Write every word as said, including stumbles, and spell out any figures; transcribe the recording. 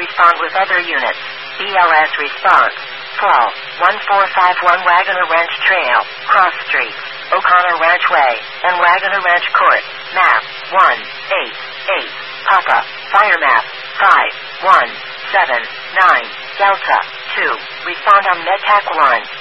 respond with other units. B L S response. Fall, one four five one Waggoner Ranch Trail, Cross Street, O'Connor Ranch Way, and Waggoner Ranch Court. Map, one eight eight. Papa, fire map, five one seven nine. Delta, two. Respond on MedTac one.